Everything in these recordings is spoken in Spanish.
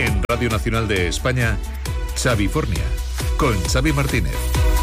En Radio Nacional de España, Xavifornia, con Xavi Martínez.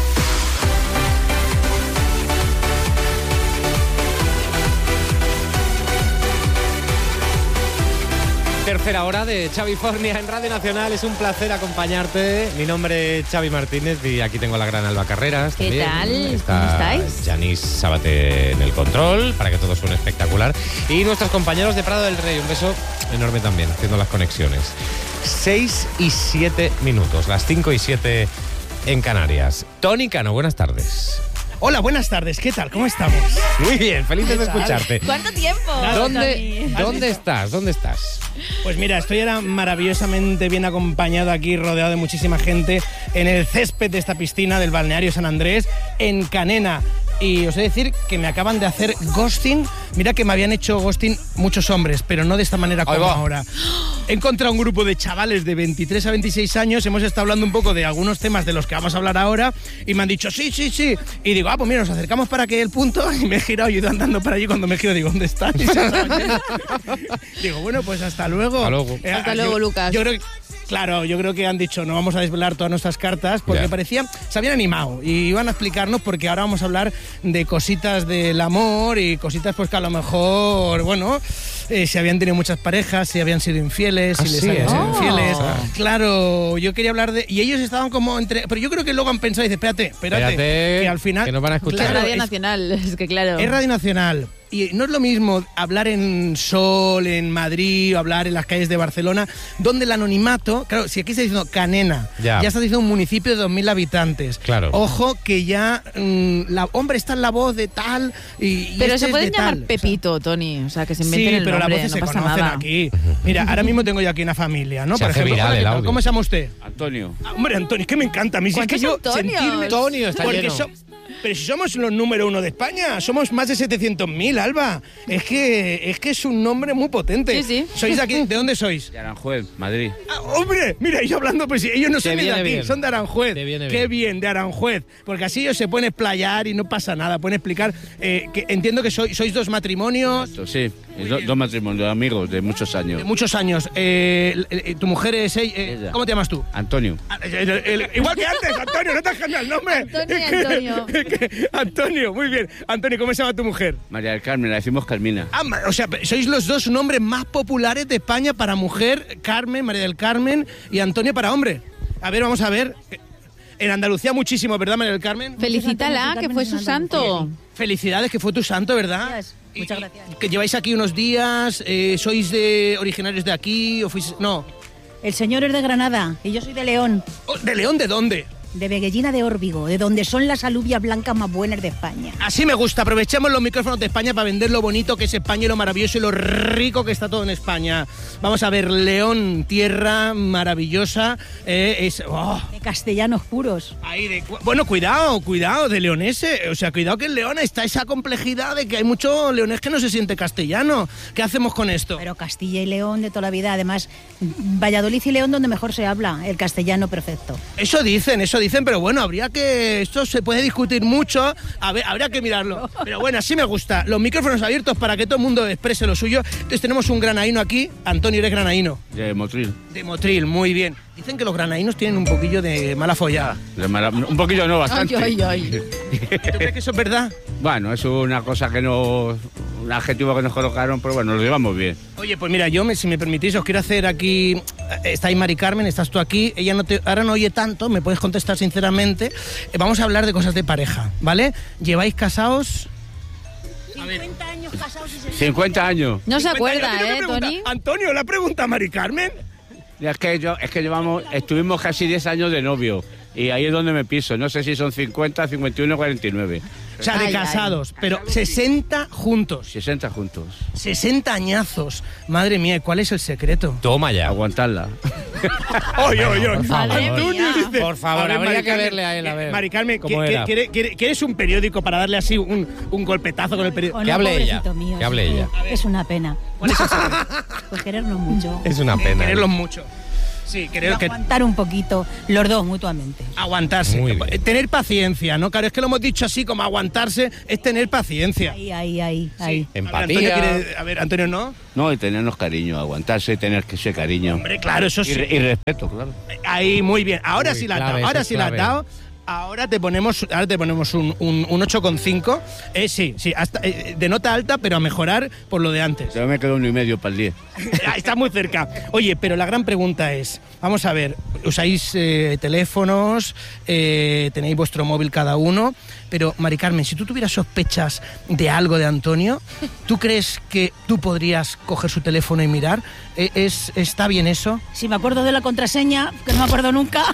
Tercera hora de Xavifornia en Radio Nacional. Es un placer acompañarte. Mi nombre es Xavi Martínez y aquí tengo a la gran Alba Carreras. ¿Qué también. tal? ¿Cómo estáis? Yanis Sabaté en el control, para que todo suene espectacular. Y nuestros compañeros de Prado del Rey. Un beso enorme también, haciendo las conexiones. 6 y 7 minutos, las 5 y 7 en Canarias. Tony Cano, buenas tardes. Hola, buenas tardes, ¿qué tal? ¿Cómo estamos? Muy bien, felices de escucharte. ¿Cuánto tiempo? ¿Dónde estás? Pues mira, estoy ahora maravillosamente bien acompañado aquí, rodeado de muchísima gente, en el césped de esta piscina del balneario San Andrés, en Canena. Y os he de decir que me acaban de hacer ghosting. Mira que me habían hecho ghosting muchos hombres, pero no de esta manera como ahora. He encontrado un grupo de chavales de 23 a 26 años, hemos estado hablando un poco de algunos temas de los que vamos a hablar ahora, y me han dicho sí. Y digo, pues mira, nos acercamos para aquel punto, y me he girado, y he ido andando para allí. Cuando me giro digo, ¿dónde están? Digo, bueno, pues hasta luego. Hasta luego, Lucas. Yo creo que han dicho, no vamos a desvelar todas nuestras cartas, porque parecía, se habían animado y iban a explicarnos, porque ahora vamos a hablar de cositas del amor y cositas pues que a lo mejor, bueno, si habían tenido muchas parejas, si habían sido infieles, si les habían sido infieles. Claro, yo quería hablar de... Y ellos estaban como entre... Pero yo creo que luego han pensado y dicen, espérate, que al final... Que nos van a escuchar. Claro, Radio Nacional, es que claro. Es Radio Nacional. Y no es lo mismo hablar en Sol, en Madrid, o hablar en las calles de Barcelona, donde el anonimato... Claro, si aquí está diciendo Canena, ya está diciendo un municipio de 2.000 habitantes. Claro. Ojo que ya... hombre, está en la voz de tal y pero este se pueden llamar tal, Pepito, Tony. O sea, que se inventen el nombre, pero las voces no se pasa conocen nada. aquí. Mira, ahora mismo tengo yo aquí una familia, ¿no? Se Por hace ejemplo, viral el audio. ¿cómo se llama usted? Antonio. Hombre, Antonio, es que me encanta a mí. Si es que yo Antonios? Antonio está porque lleno. Pero si somos los número uno de España, somos más de 700.000, Alba. Es que es un nombre muy potente. Sí. ¿Sois de aquí? ¿De dónde sois? De Aranjuez, Madrid. ¡Hombre! Mira, yo hablando, pues ellos no son ni de aquí, bien. son de Aranjuez. Te viene Qué bien. bien, de Aranjuez. Porque así ellos se pueden explayar y no pasa nada. Pueden explicar. Que entiendo que sois dos matrimonios. Sí, dos matrimonios, amigos de muchos años. De muchos años. Tu mujer es Ella. ¿cómo te llamas tú? Antonio. Igual que antes, Antonio, no te has cambiado el nombre. Antonio. Antonio, muy bien. Antonio, ¿cómo se llama tu mujer? María del Carmen, la decimos Carmina. O sea, sois los dos nombres más populares de España para mujer, Carmen, María del Carmen, y Antonio para hombre. A ver, vamos a ver. En Andalucía muchísimo, ¿verdad, María del Carmen? Felicítala, que fue su santo. Felicidades, que fue tu santo, ¿verdad? Muchas gracias. Que lleváis aquí unos días, ¿sois originarios de aquí o fuís...? No. El señor es de Granada y yo soy de León, ¿De León de dónde? de Veguellina de Órbigo, de donde son las alubias blancas más buenas de España. Así me gusta, aprovechemos los micrófonos de España para vender lo bonito que es España y lo maravilloso y lo rico que está todo en España. Vamos a ver, León, tierra maravillosa, De castellanos puros. Bueno, cuidado, de leonese, o sea, cuidado que en León está esa complejidad de que hay mucho leonés que no se siente castellano. ¿Qué hacemos con esto? Pero Castilla y León de toda la vida, además, Valladolid y León donde mejor se habla, el castellano perfecto. Eso dicen, pero bueno, esto se puede discutir mucho, a ver, habría que mirarlo. Pero bueno, así me gusta, los micrófonos abiertos para que todo el mundo exprese lo suyo. Entonces tenemos un granaíno aquí. Antonio, ¿eres granaíno? De Motril. De Motril, muy bien. Dicen que los granaínos tienen un poquillo de mala follada. Un poquillo no, bastante. Ay. ¿Tú crees que eso es verdad? Bueno, es una cosa que no... Un adjetivo que nos colocaron, pero bueno, lo llevamos bien. Oye, pues mira, si me permitís, os quiero hacer aquí... Está ahí Mari Carmen, estás tú aquí. Ella ahora no oye tanto, me puedes contestar sinceramente. Vamos a hablar de cosas de pareja, ¿vale? ¿Lleváis casados? 50 años casados y 50 años. No se acuerda, Pregunta, Tony. Antonio, ¿la pregunta a Mari Carmen? Es que estuvimos casi 10 años de novio. Y ahí es donde me piso. No sé si son 50, 51 o 49. O sea, de casados, pero 60 juntos. 60 juntos. 60 añazos. Madre mía, ¿cuál es el secreto? Toma ya. Aguantarla. Oye. Por favor. Antonio dice... Por favor, A ver, habría Mari que Carmen, verle a él, a ver. Mari Carmen, ¿cómo era? ¿quieres un periódico para darle así un golpetazo con el periódico? O Que hable ella, pobrecito mío, que hable ella. Es una pena. ¿Cuál es el secreto? Pues querernos mucho. Es una pena. Quererlos mucho. Sí, creo que aguantar un poquito los dos mutuamente. aguantarse. Muy bien. Tener paciencia, ¿no? Claro, es que lo hemos dicho así, como aguantarse, es tener paciencia. Ahí. Empatía. A ver, Antonio, ¿no? No, y tenernos cariño, aguantarse y tener que ese cariño. Hombre, claro, eso sí. Y respeto, claro. Ahí, muy bien. Ahora Uy, sí la has clave, dado. Ahora eso sí es la has clave. dado. Ahora te ponemos un 8,5. Sí, hasta, de nota alta, pero a mejorar por lo de antes. Yo me quedo 1,5 para el 10. Está muy cerca. Oye, pero la gran pregunta es, vamos a ver, usáis teléfonos, tenéis vuestro móvil cada uno, pero Mari Carmen, si tú tuvieras sospechas de algo de Antonio, ¿tú crees que tú podrías coger su teléfono y mirar? ¿Está bien eso? Si me acuerdo de la contraseña, que no me acuerdo nunca.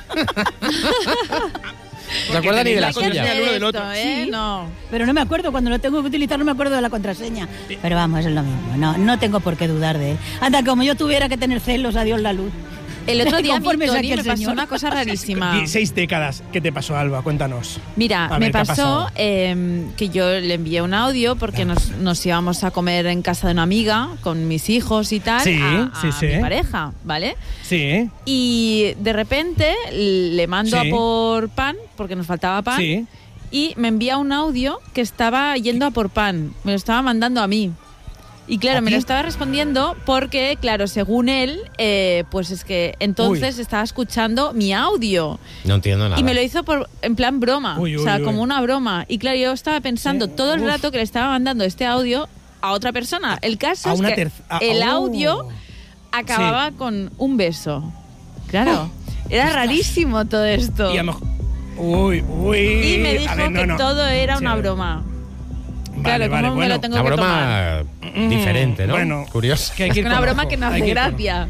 ¿No se acuerda ni de la Porque suya? tenéis el uno del otro. Sí. No. Pero no me acuerdo, cuando lo tengo que utilizar no me acuerdo de la contraseña. Pero vamos, es lo mismo, no tengo por qué dudar de él. Anda, como yo tuviera que tener celos, adiós la luz. El otro día a mí, Conforme Tony, saque el me pasó señor. una cosa rarísima. 6 décadas. ¿Qué te pasó, Alba? Cuéntanos. Mira, A me ver, ¿qué ha pasó pasado? que yo le envié un audio porque nos íbamos a comer en casa de una amiga con mis hijos y tal, Sí, a sí. mi pareja, ¿vale? Sí, Y de repente le mando Sí. a por pan, porque nos faltaba pan, sí. y me envía un audio que estaba yendo a por pan, me lo estaba mandando a mí. Y claro, ¿A me ti? lo estaba respondiendo porque, claro, según él, pues es que entonces estaba escuchando mi audio. No entiendo nada. Y me lo hizo en plan broma, Uy, o sea, uy. como una broma. Y claro, yo estaba pensando Sí, todo el uf. rato que le estaba mandando este audio a otra persona. El caso A es una que el audio acababa con un beso. Claro, era rarísimo todo esto. Y a lo mejor... Uy. Y me dijo A ver, que no. todo era Sí, una a ver. broma. Vale, Claro, ¿cómo me lo tengo Una que tomar? broma diferente, ¿no? Bueno, Curioso. que hay Es que que ir una con broma ojo, que no hay hace que ir con gracia.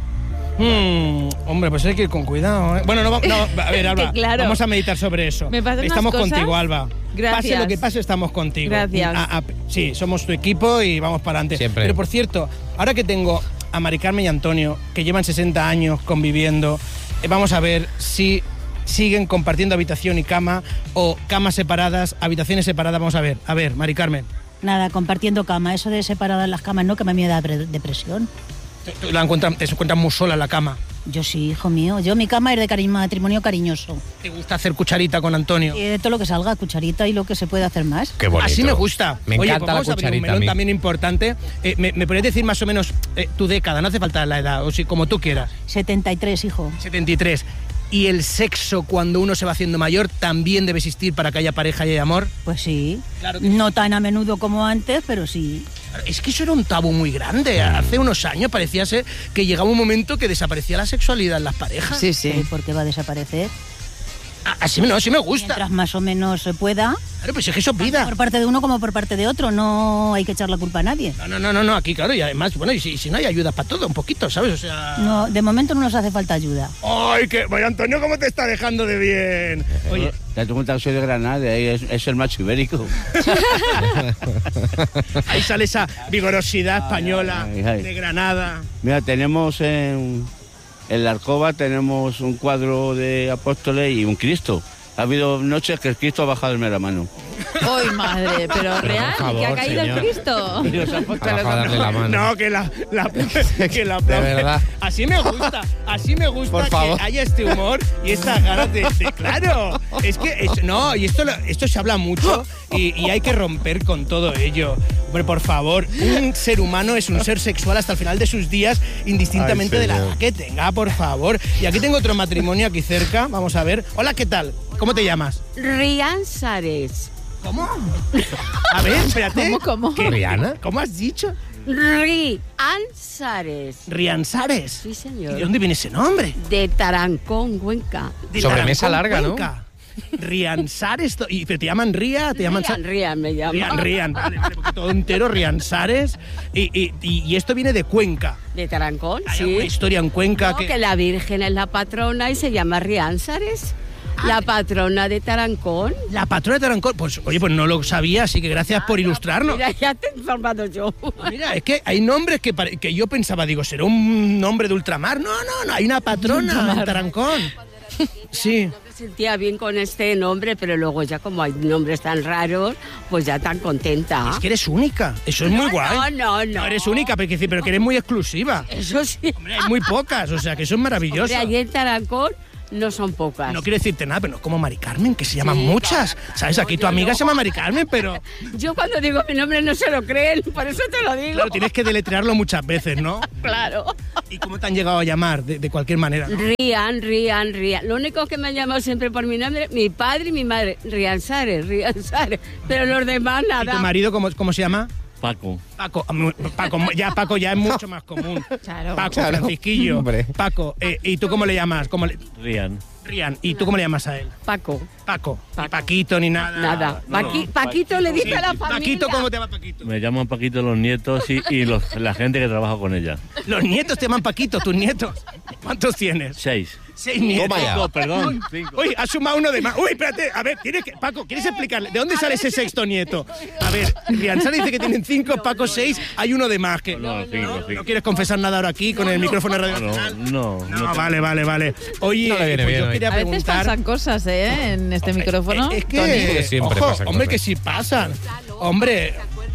Hombre, pues hay que ir con cuidado, ¿eh? Bueno, a ver, Alba, Que claro. vamos a meditar sobre eso. Me pasan Estamos unas cosas- contigo, Alba. Gracias. Pase lo que pase, estamos contigo. Gracias. Sí, somos tu equipo y vamos para adelante. Siempre. Pero por cierto, ahora que tengo a Mari Carmen y Antonio, que llevan 60 años conviviendo, vamos a ver si siguen compartiendo habitación y cama o camas separadas, habitaciones separadas. Vamos a ver, Mari Carmen. Nada, compartiendo cama. Eso de separadas las camas, no, que me da depresión. Te encuentras muy sola en la cama. Yo sí, hijo mío. Mi cama es de matrimonio cariñoso. ¿Te gusta hacer cucharita con Antonio? Y de todo lo que salga, cucharita y lo que se puede hacer más. Qué bonito. Así me gusta. Me Oye, encanta pues vamos la a abrir un cucharita a melón mí. también importante. ¿Me podrías decir más o menos tu década? No hace falta la edad, o si como tú quieras. 73, hijo. 73. ¿Y el sexo cuando uno se va haciendo mayor también debe existir para que haya pareja y haya amor? Pues sí. Claro que No tan a menudo como antes, pero sí. Es que eso era un tabú muy grande. Hace unos años parecía ser que llegaba un momento que desaparecía la sexualidad en las parejas. Sí, sí. ¿Por qué va a desaparecer? Así no, así me gusta. Mientras más o menos se pueda, Claro, pues es que eso es vida. por parte de uno como por parte de otro. No hay que echar la culpa a nadie. No, aquí claro, y además, bueno, y si no hay ayudas para todo, un poquito, ¿sabes? O sea... No, de momento no nos hace falta ayuda. ¡Ay, que vaya Antonio, cómo te está dejando de bien! Oye, Te has cuenta que soy de Granada, ahí es el macho ibérico. ahí sale esa vigorosidad española ay. de Granada. Mira, tenemos en la alcoba tenemos un cuadro de Apóstoles y un Cristo. Ha habido noches que el Cristo ha bajado el mano. ¡Ay, madre! Pero real, por favor, que ha caído señor. el Cristo. Y los apóstoles Abajo a darle la mano. No, que la De verdad. Así me gusta Por favor. que haya este humor y estas ganas de claro. Es que y esto se habla mucho y hay que romper con todo ello. Hombre, por favor, un ser humano es un ser sexual hasta el final de sus días, indistintamente Ay, de la señor. edad que tenga, por favor. Y aquí tengo otro matrimonio aquí cerca, vamos a ver. Hola, ¿qué tal? ¿Cómo te llamas? Rianzares. ¿Cómo? A ver, espérate. ¿Cómo? ¿Qué? ¿Rihanna? ¿Cómo has dicho? Rianzares. Rianzares. Sí, señor. ¿Y de dónde viene ese nombre? De Tarancón, Cuenca. De Sobremesa Tarancón, larga, ¿no? Cuenca. Rianzares. ¿Pero te llaman Ría? ¿Te llaman Rian me llama. Rian. Vale, porque todo entero, Rianzares. Y esto viene de Cuenca. De Tarancón, ¿Hay sí. alguna historia en Cuenca? No, que la Virgen es la patrona y se llama Rianzares. La patrona de Tarancón. La patrona de Tarancón. Pues, oye, pues no lo sabía, así que gracias por ilustrarnos. Mira, ya te he informado yo. Mira, es que hay nombres que yo pensaba, digo, ¿será un nombre de ultramar? No, hay una patrona en Tarancón. Sí. No me sentía bien con este nombre, pero luego ya como hay nombres tan raros, pues ya tan contenta. Es que eres única. Eso es muy guay. No. No eres única, pero que eres muy exclusiva. Eso sí. Hombre, hay muy pocas, o sea, que eso es maravilloso. Hombre, allí en Tarancón no son pocas. No quiero decirte nada, pero no es como Mari Carmen, que se llaman Sí, muchas. claro. ¿Sabes? Aquí tu yo amiga no. se llama Mari Carmen, pero... Yo cuando digo mi nombre no se lo creen, por eso te lo digo. Claro, tienes que deletrearlo muchas veces, ¿no? Claro. ¿Y cómo te han llegado a llamar? De cualquier manera, ¿no? Rian. Lo único que me han llamado siempre por mi nombre, mi padre y mi madre. Rian Sares. Pero los demás ¿Y nada. tu marido cómo se llama? Paco. Paco ya es mucho más común. Claro. Paco, Claro. Francisquillo. Hombre. Paco, ¿y tú cómo le llamas? Rian. Rian, ¿y tú cómo le llamas a él? Paco. Paco. Ni Paco. Paquito ni nada. Nada. Paquito le dice a la familia. Paquito, ¿cómo te llama Paquito? Me llaman Paquito los nietos y la gente que trabaja con ella. Los nietos te llaman Paquito, tus nietos. ¿Cuántos tienes? 6. 6 nietos. Toma ya. Perdón. 5. Uy, has sumado uno de más. Uy, espérate, a ver, Paco, ¿quieres explicarle? ¿De dónde sale ese sexto nieto? A ver, Rianzar dice que tienen 5, Paco 6, hay uno de más. Que No, 5. ¿No quieres confesar nada ahora aquí con el micrófono de Radio Nacional? No. No, vale. Oye, No le viene pues bien yo hoy. quería A veces preguntar... pasan cosas, en este micrófono. Es que, Tony. Siempre ojo, pasan hombre, cosas. que sí pasan. Hombre,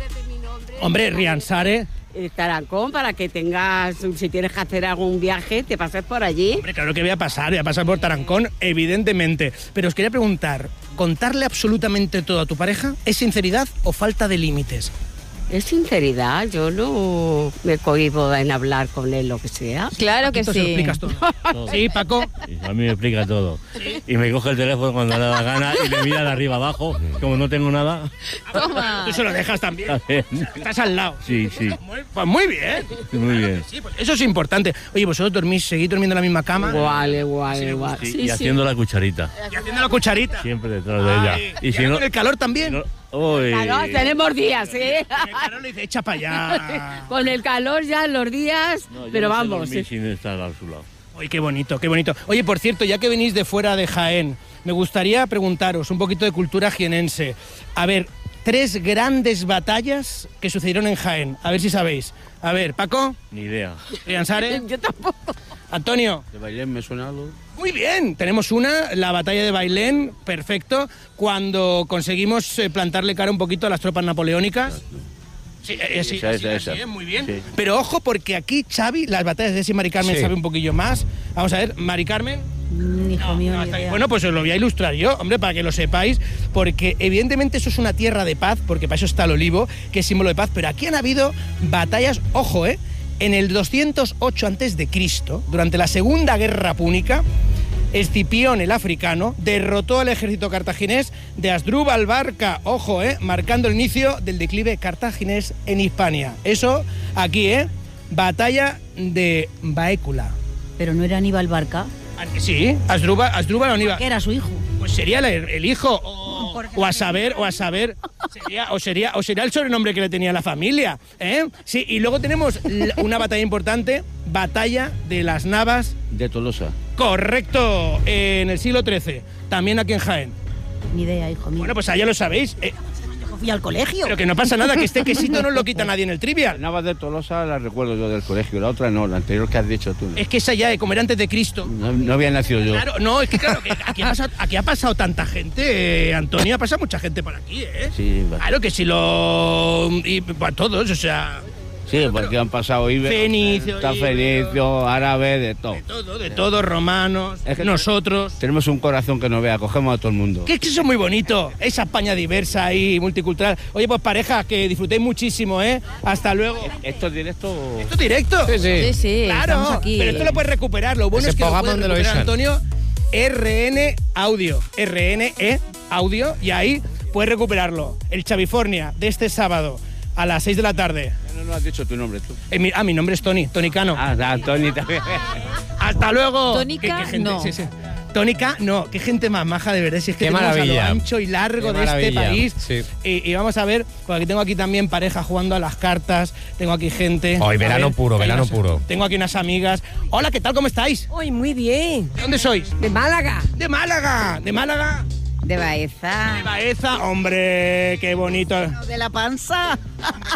Rianzare... Tarancón, para que tengas, si tienes que hacer algún viaje, te pases por allí. Hombre, claro que voy a pasar por Tarancón, evidentemente. Pero os quería preguntar, ¿contarle absolutamente todo a tu pareja es sinceridad o falta de límites? Es sinceridad, yo no me cohíbo en hablar con él lo que sea. Claro que Paquito, se lo sí. explicas todo. Sí, Paco. A mí me explica todo. Y me coge el teléfono cuando le da la gana y me mira de arriba abajo. Como no tengo nada. Toma. Tú se lo dejas también. También. Estás al lado. Sí. Pues muy bien. Muy bien. Sí, pues eso es importante. Oye, ¿vosotros seguís durmiendo en la misma cama? Igual. Sí, Sí, y haciendo la cucharita. Y haciendo la cucharita. Siempre detrás de ella. Y si con el calor también. Uy. Claro, tenemos días, ¿eh? Con el calor le dice, echa para allá. Con el calor ya los días, No, yo pero no sé vamos. dormir sin estar a su lado. Oye, qué bonito, qué bonito. Oye, por cierto, ya que venís de fuera de Jaén, me gustaría preguntaros un poquito de cultura jienense. A ver, 3 grandes batallas que sucedieron en Jaén. A ver si sabéis. A ver, Paco, Ni idea. Rianzare, Yo tampoco. Antonio. ¿De Bailén me suena algo? Muy bien, tenemos la batalla de Bailén, perfecto, cuando conseguimos plantarle cara un poquito a las tropas napoleónicas. Sí, Esa. muy bien. Sí. Pero ojo, porque aquí Xavi, las batallas de ese Mari Carmen Sí. sabe un poquillo más. Vamos a ver, Mari Carmen. Hijo mío, No, ni está bien. idea. Bueno, pues os lo voy a ilustrar yo, hombre, para que lo sepáis, porque evidentemente eso es una tierra de paz, porque para eso está el olivo, que es símbolo de paz, pero aquí han habido batallas, ojo, en el 208 a.C., durante la Segunda Guerra Púnica, Escipión el africano derrotó al ejército cartaginés de Asdrúbal Barca, ojo, marcando el inicio del declive cartaginés en Hispania. Eso aquí, batalla de Baécula. Pero no era Aníbal Barca, Sí, Asdrúbal o Aníbal. que era su hijo. Pues sería el hijo, o a saber, sería el sobrenombre que le tenía la familia, Sí, y luego tenemos una batalla importante, batalla de las Navas. De Tolosa. Correcto, en el siglo XIII, también aquí en Jaén. Ni idea, hijo mío. Bueno, pues allá lo sabéis, Yo fui al colegio. pero que no pasa nada, que este quesito no lo quita nadie en el trivial. Navas de Tolosa la recuerdo yo del colegio, la otra no, la anterior que has dicho tú. Es que esa ya de comer antes de Cristo. No había nacido yo. Claro, no, es que claro, que aquí ha pasado tanta gente, Antonio, ha pasado mucha gente por aquí, Sí, Claro que si y para todos, o sea, sí, porque han pasado Fenicio, fenicio, árabe, de todo. de todo, romanos, Es que nosotros. Tenemos un corazón que nos vea, cogemos a todo el mundo. Que es que eso es muy bonito, esa España diversa y multicultural. Oye, pues pareja, que disfrutéis muchísimo, Hasta luego. ¿Esto es directo? ¿Esto es directo? Sí, sí, Claro, estamos aquí. pero esto lo puedes recuperar. Lo bueno Ese es que lo programa puedes donde lo recuperar, echan. Antonio, RNE Audio, y ahí puedes recuperarlo. El Chavifornia de este sábado a las 6 de la tarde. No has dicho tu nombre tú. Mi nombre es Tony Cano. Tony también. ¡Hasta luego! Tónica, ¿Qué gente? no. Sí. Tónica, no, qué gente más maja, de verdad. Si es que Qué tenemos a maravilla. lo ancho y largo Qué de este maravilla, país. sí. Y vamos a ver, porque tengo aquí también pareja jugando a las cartas, tengo aquí gente. Hoy, A verano ver, puro, hay verano unas- puro. Tengo aquí unas amigas. Hola, ¿qué tal? ¿Cómo estáis? Hoy muy bien. ¿De dónde sois? De Málaga. De Málaga, de Málaga. De Baeza. De Baeza, hombre, qué bonito. De la panza.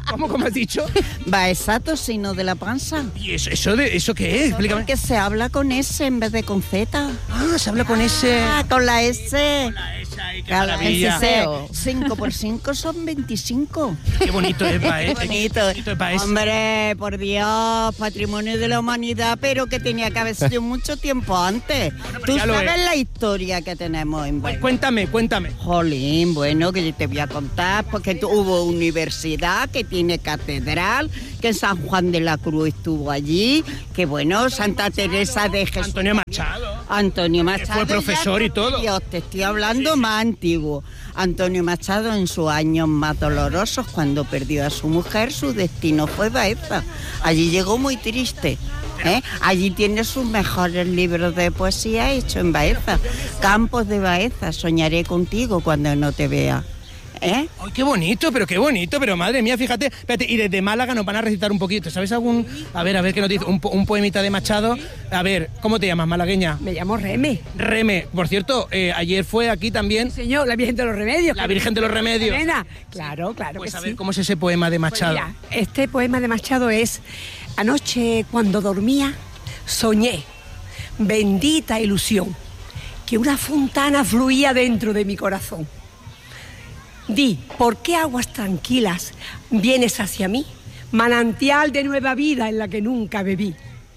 ¿Cómo has dicho? Baeza tocino de la panza. ¿Y eso qué es? Explícame. Que se habla con S en vez de con Z. Ah, se habla con S. Ah, con la S. Con la S ahí, qué Con la maravilla. S. 5 por 5 son 25. Qué bonito es Baeza. Qué bonito. Qué bonito es Baeza. Hombre, por Dios, patrimonio de la humanidad, pero que tenía que haber sido mucho tiempo antes. Tú ya lo sabes es. la historia que tenemos en Baeza. Cuéntame. Jolín, bueno, que yo te voy a contar, porque hubo universidad, que tiene catedral, que San Juan de la Cruz estuvo allí, que bueno, Santa Teresa de Jesús. Antonio Machado. Machado Que fue profesor ya, y todo. Dios, te estoy hablando más antiguo. Antonio Machado, en sus años más dolorosos, cuando perdió a su mujer, su destino fue Baeza. Allí llegó muy triste. Allí tiene sus mejores libros de poesía hechos en Baeza. Campos de Baeza, soñaré contigo cuando no te vea. Ay, qué bonito, pero madre mía, fíjate. Espérate, y desde Málaga nos van a recitar un poquito. ¿Sabes algún? A ver, ¿qué nos dice? Un poemita de Machado. A ver, ¿cómo te llamas, malagueña? Me llamo Reme. Reme. Por cierto, ayer fue aquí también. Sí, señor, la Virgen de los Remedios. La Virgen de los Remedios. Claro, Pues que a ver, sí. ¿cómo es ese poema de Machado? Pues mira, este poema de Machado es: anoche cuando dormía, soñé, bendita ilusión, que una fontana fluía dentro de mi corazón. Di, ¿por qué aguas tranquilas vienes hacia mí? Manantial de nueva vida en la que nunca bebí.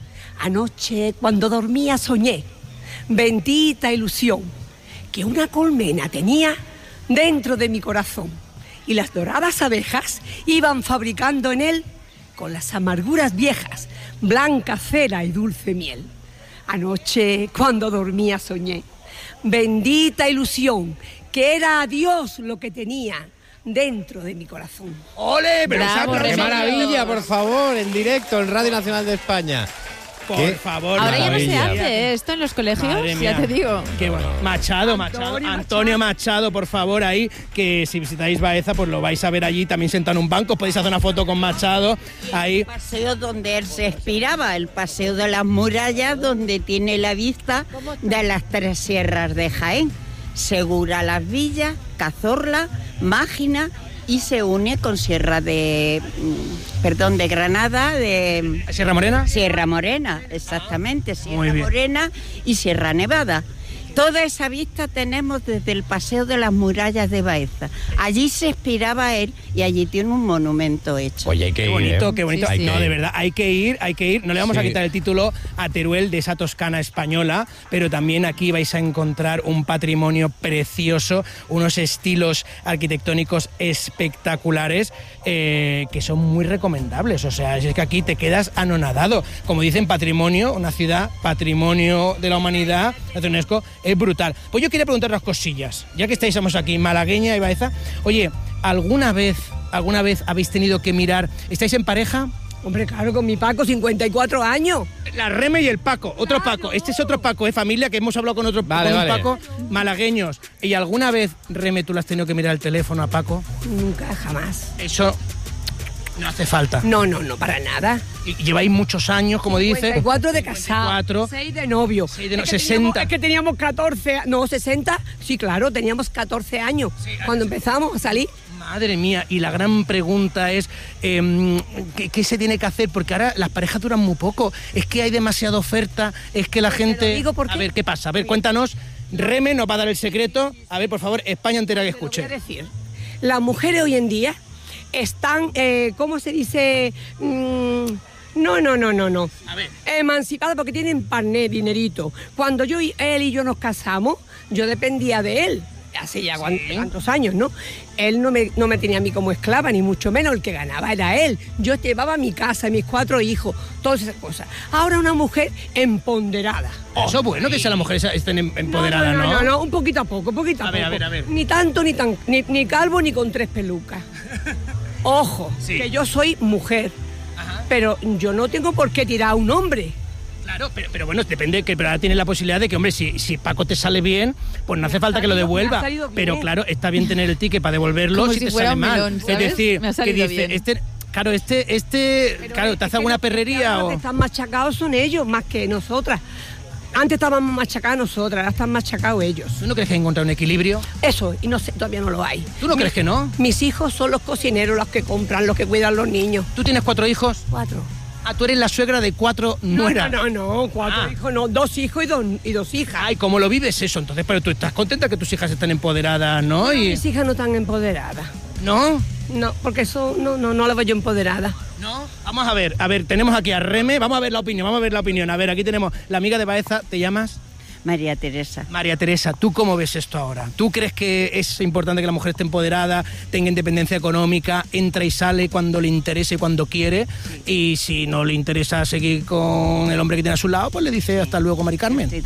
Anoche, cuando dormía, soñé, bendita ilusión, que una colmena tenía dentro de mi corazón, y las doradas abejas iban fabricando en él, con las amarguras viejas, blanca cera y dulce miel. Anoche, cuando dormía, soñé, bendita ilusión, que era a Dios lo que tenía dentro de mi corazón. ¡Ole! Pero Bravo, ¡Qué maravilla, por favor! En directo, en Radio Nacional de España. Por favor. Ahora ya no se maravilla. hace esto en los colegios, Madre mía. ya te digo. Qué bueno. Machado. Antonio Machado, por favor, ahí, que si visitáis Baeza, pues lo vais a ver allí, también sentado en un banco, podéis hacer una foto con Machado, ahí. El paseo donde él se inspiraba, el paseo de las murallas, donde tiene la vista de las tres sierras de Jaén. Segura Las Villas, Cazorla, Mágina, y se une con Sierra de Granada, de ¿Sierra Morena? Sierra Morena, exactamente, Muy Sierra bien. Morena y Sierra Nevada. Toda esa vista tenemos desde el Paseo de las Murallas de Baeza. Allí se inspiraba él y allí tiene un monumento hecho. Oye, hay que Qué ir, bonito, qué bonito. Sí, sí. No, de verdad, hay que ir. No le vamos a Sí. quitar el título a Teruel de esa Toscana española, pero también aquí vais a encontrar un patrimonio precioso, unos estilos arquitectónicos espectaculares que son muy recomendables. O sea, es que aquí te quedas anonadado. Como dicen, patrimonio, una ciudad, patrimonio de la humanidad, de UNESCO, es brutal. Pues yo quería preguntar unas cosillas, ya que estamos aquí, malagueña y Baeza. Oye, ¿alguna vez habéis tenido que mirar? ¿Estáis en pareja? Hombre, claro, con mi Paco, 54 años. La Reme y el Paco, otro Paco. Este es otro Paco, familia, que hemos hablado con otro Vale, con un vale. Paco, malagueños. ¿Y alguna vez, Reme, tú le has tenido que mirar el teléfono a Paco? Nunca, jamás. Eso no hace falta. No, para nada. Y lleváis muchos años, como dice. 54 de casado, 54. 6 de novio. 60. Es que teníamos 14, no, 60. Sí, claro, teníamos 14 años cuando empezamos a salir. Madre mía, y la gran pregunta es, ¿qué se tiene que hacer? Porque ahora las parejas duran muy poco, es que hay demasiada oferta, es que la gente... lo digo porque- A ver, ¿qué pasa? A ver, cuéntanos, Reme nos va a dar el secreto, a ver, por favor, España entera que Te lo voy a escuche. decir. Las mujeres hoy en día están, ¿cómo se dice? No. A ver. Emancipadas porque tienen parné, dinerito. Cuando él y yo nos casamos, yo dependía de él. Hace ya cuántos años, ¿no? Él no me tenía a mí como esclava, ni mucho menos. El que ganaba era él. Yo llevaba mi casa, mis 4 hijos, todas esas cosas. Ahora una mujer empoderada. Eso es bueno, que sean las mujeres estén empoderadas, ¿no? No, un poquito a poco, A ver. Ni tanto, ni calvo, ni con 3 pelucas. Ojo, Sí. que yo soy mujer, pero yo no tengo por qué tirar a un hombre. Claro, pero bueno, depende, pero ahora tienes la posibilidad de que, hombre, si Paco te sale bien, pues no hace falta que lo devuelva. me ha salido bien. Pero claro, está bien tener el ticket para devolverlo Como si si te fuera sale un mal. melón, Es ¿sabes? decir, Me ha que salido dice, bien. claro, Pero claro, te hace alguna perrería los o... que están machacados son ellos, más que nosotras. Antes estábamos machacados nosotras, ahora están machacados ellos. ¿Tú no crees que hay que encontrar un equilibrio? Eso, y no sé, todavía no lo hay. ¿Tú no crees que no? Mis hijos son los cocineros, los que compran, los que cuidan los niños. ¿Tú tienes 4 hijos? 4. Ah, tú eres la suegra de 4 nueras. No, 4 hijos, no. 2 hijos y dos hijas. Ay, ¿cómo lo vives eso? Entonces, pero tú estás contenta que tus hijas están empoderadas, ¿no? No, Y... mis hijas no están empoderadas. ¿No? No, porque eso no la veo yo empoderada. ¿No? Vamos a ver, tenemos aquí a Reme, vamos a ver la opinión. A ver, aquí tenemos la amiga de Baeza, ¿te llamas? María Teresa. María Teresa, ¿tú cómo ves esto ahora? ¿Tú crees que es importante que la mujer esté empoderada, tenga independencia económica, entra y sale cuando le interese y cuando quiere? Y si no le interesa seguir con el hombre que tiene a su lado, pues le dice hasta luego, Mari Carmen.